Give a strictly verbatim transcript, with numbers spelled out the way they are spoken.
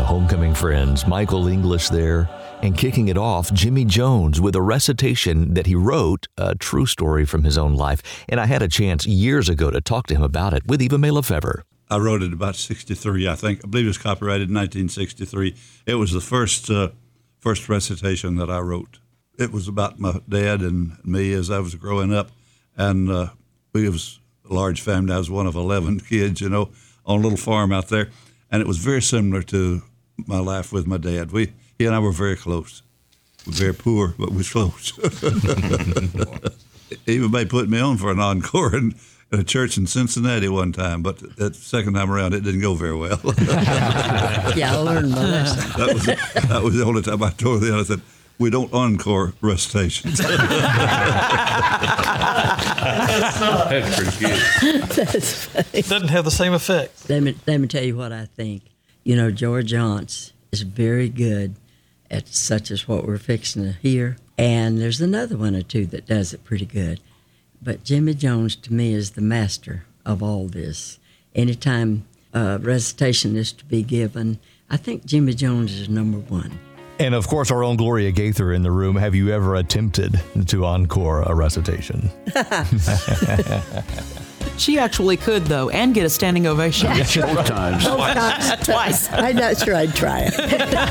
Homecoming Friends, Michael English there, and kicking it off, Jimmy Jones with a recitation that he wrote, a true story from his own life. And I had a chance years ago to talk to him about it with Eva May Lefevre. I wrote it about sixty-three, I think. I believe it was copyrighted in nineteen sixty-three. It was the first uh, first recitation that I wrote. It was about my dad and me as I was growing up. And uh, we was a large family. I was one of eleven kids, you know, on a little farm out there. And it was very similar to my life with my dad. We He and I were very close. We were very poor, but we were close. Even may put me on for an encore in, in a church in Cincinnati one time, but that second time around, it didn't go very well. Yeah, I learned my lesson. that, was, that was the only time I told them, I said, we don't encore recitations. That's pretty good. That's funny. Doesn't have the same effect. Let me, let me tell you what I think. You know, George Jones is very good at such as what we're fixing to hear. And there's another one or two that does it pretty good. But Jimmy Jones, to me, is the master of all this. Anytime a recitation is to be given, I think Jimmy Jones is number one. And of course, our own Gloria Gaither in the room. Have you ever attempted to encore a recitation? She actually could, though, and get a standing ovation. Both times. Both times. Twice. I'm not sure I'd try it.